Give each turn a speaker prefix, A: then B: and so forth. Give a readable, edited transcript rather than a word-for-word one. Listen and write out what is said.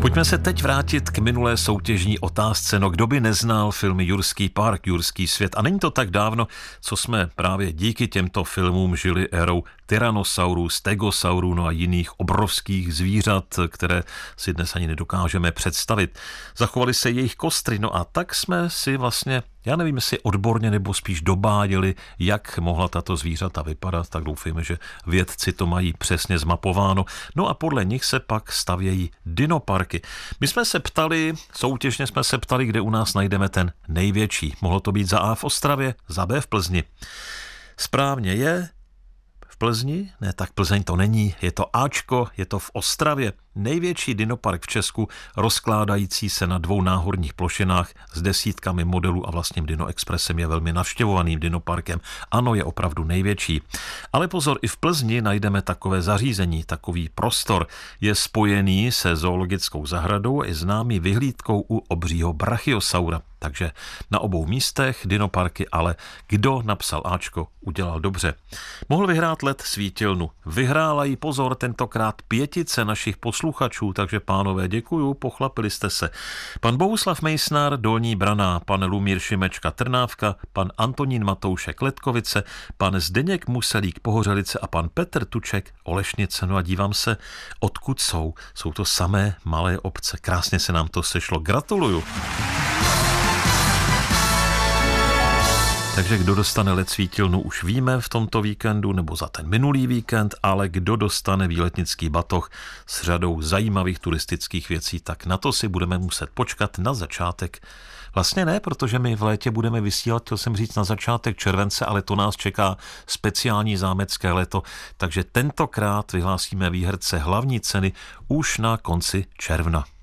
A: Pojďme se teď vrátit k minulé soutěžní otázce. No, kdo by neznal filmy Jurský park, Jurský svět? A není to tak dávno, co jsme právě díky těmto filmům žili érou tyrannosaurů, stegosaurů, no a jiných obrovských zvířat, které si dnes ani nedokážeme představit. Zachovaly se jejich kostry, no a tak jsme si vlastně, já nevím, jestli odborně nebo spíš dobáděli, jak mohla tato zvířata vypadat, tak doufejme, že vědci to mají přesně zmapováno. No a podle nich se pak stavějí dinoparky. My jsme se ptali, soutěžně jsme se ptali, kde u nás najdeme ten největší. Mohlo to být za A v Ostravě, za B v Plzni. Správně je v Plzni? Ne, tak Plzeň to není. Je to Ačko, je to v Ostravě. Největší dinopark v Česku, rozkládající se na 2 náhorních plošinách s desítkami modelů a vlastním Dino Expressem, je velmi navštěvovaným dinoparkem. Ano, je opravdu největší. Ale pozor, i v Plzni najdeme takové zařízení, takový prostor. Je spojený se zoologickou zahradou a je známý vyhlídkou u obřího brachiosaura. Takže na obou místech dinoparky, ale kdo napsal Ačko, udělal dobře. Mohl vyhrát let svítilnu. Vyhrála jí, pozor, tentokrát 5 našich posluchačů, takže pánové, děkuju, pochlapili jste se. Pan Bohuslav Mejsnar, Dolní Braná, pan Lumír Šimečka, Trnávka, pan Antonín Matoušek, Letkovice, pan Zdeněk Muselík, Pohořelice a pan Petr Tuček, Olešnice. No a dívám se, odkud jsou. Jsou to samé malé obce. Krásně se nám to sešlo. Gratuluju. Takže kdo dostane let svítilnu, už víme v tomto víkendu nebo za ten minulý víkend, ale kdo dostane výletnický batoh s řadou zajímavých turistických věcí, tak na to si budeme muset počkat na začátek. Vlastně ne, protože my v létě budeme vysílat, chtěl jsem říct, na začátek července, ale to nás čeká speciální zámecké léto, takže tentokrát vyhlásíme výherce hlavní ceny už na konci června.